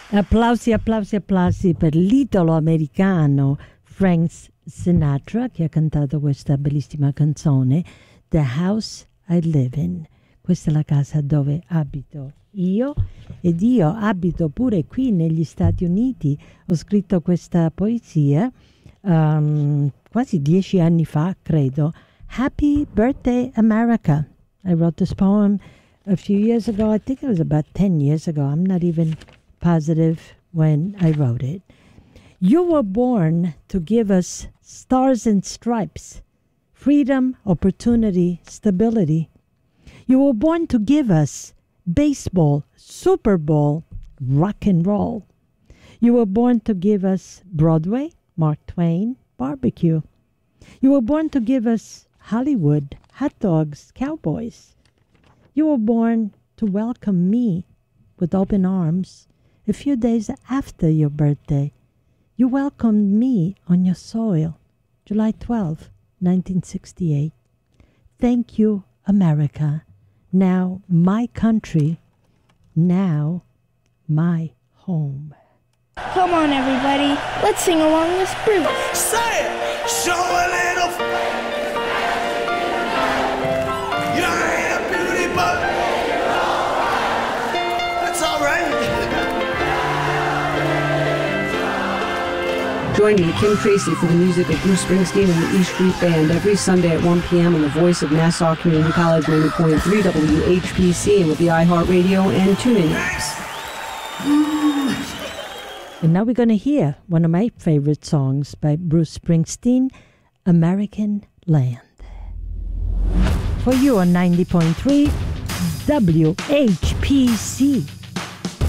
Applausi, applausi, applausi per l'idolo americano Frank Sinatra, che ha cantato questa bellissima canzone, The House I Live In. Questa è la casa dove abito io, ed io abito pure qui negli Stati Uniti. Ho scritto questa poesia quasi 10 anni fa, credo. Happy Birthday America. I wrote this poem a few years ago. I think it was about 10 years ago. I'm not even positive when I wrote it. You were born to give us stars and stripes, freedom, opportunity, stability. You were born to give us baseball, Super Bowl, rock and roll. You were born to give us Broadway, Mark Twain, barbecue. You were born to give us Hollywood, hot dogs, cowboys. You were born to welcome me with open arms. A few days after your birthday, you welcomed me on your soil, July 12, 1968. Thank you, America. Now my country, now my home. Come on, everybody. Let's sing along with Bruce. Say it! Show a little... You ain't a beauty, but... That's all right. Join me, Kim Tracy, for the music of Bruce Springsteen and the E Street Band every Sunday at 1 p.m. on the voice of Nassau Community College 90.3 WHPC and with the iHeartRadio and TuneIn apps. And now we're going to hear one of my favorite songs by Bruce Springsteen, American Land. For you on 90.3 WHPC.